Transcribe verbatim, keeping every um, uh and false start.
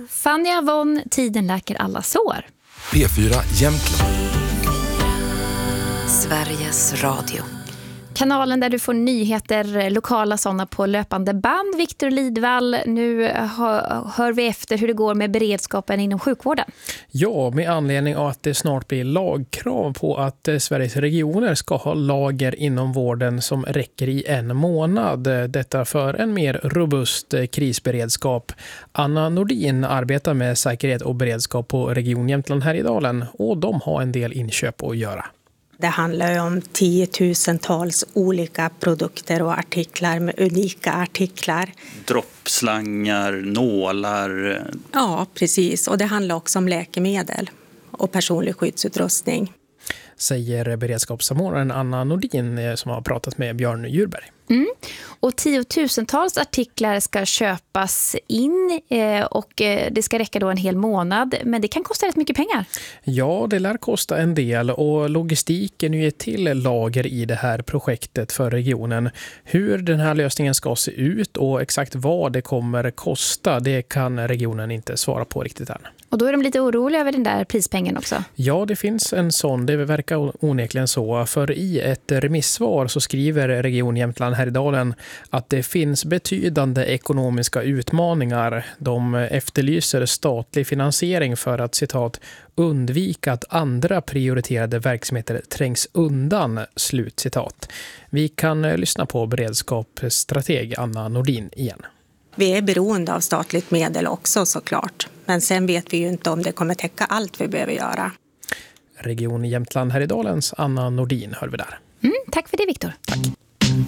Fania Von, Tiden läker alla sår. P fyra Jämtland. Sveriges Radio. Kanalen där du får nyheter, lokala sådana på löpande band. Viktor Lidvall, nu hör vi efter hur det går med beredskapen inom sjukvården. Ja, med anledning av att det snart blir lagkrav på att Sveriges regioner ska ha lager inom vården som räcker i en månad. Detta för en mer robust krisberedskap. Anna Nordin arbetar med säkerhet och beredskap på Region Jämtland Härjedalen och de har en del inköp att göra. Det handlar ju om tiotusentals olika produkter och artiklar med unika artiklar. Droppslangar, nålar. Ja, precis. Och det handlar också om läkemedel och personlig skyddsutrustning. Säger beredskapssamordnaren Anna Nordin som har pratat med Björn Djurberg. Mm. Och tiotusentals artiklar ska köpas in eh, och eh, det ska räcka då en hel månad. Men det kan kosta rätt mycket pengar. Ja, det lär kosta en del och logistiken är till lager i det här projektet för regionen. Hur den här lösningen ska se ut och exakt vad det kommer kosta, det kan regionen inte svara på riktigt än. Och då är de lite oroliga över den där prispengen också. Ja, det finns en sån. Det verkar onekligen så. För i ett remissvar så skriver Region Jämtland Härjedalen att det finns betydande ekonomiska utmaningar. De efterlyser statlig finansiering för att, citat, undvika att andra prioriterade verksamheter trängs undan, slut citat. Vi kan lyssna på beredskapsstrateg Anna Nordin igen. Vi är beroende av statligt medel också såklart. Men sen vet vi ju inte om det kommer täcka allt vi behöver göra. Region Jämtland Härjedalens Anna Nordin hör vi där. Mm, tack för det, Viktor. Tack.